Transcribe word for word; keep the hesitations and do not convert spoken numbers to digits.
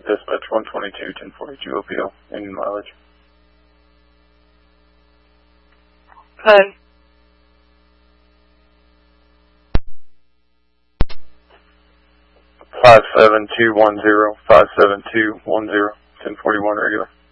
dispatch one twenty-two, ten forty-two O P O, Indian mileage. Hi. five seven two one zero, five seven two one zero, ten forty-one regular.